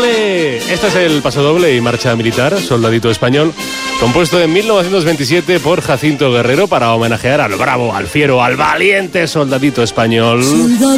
doble. Este es el Paso Doble y Marcha Militar, Soldadito Español, compuesto en 1927 por Jacinto Guerrero para homenajear al bravo, al fiero, al valiente soldadito español.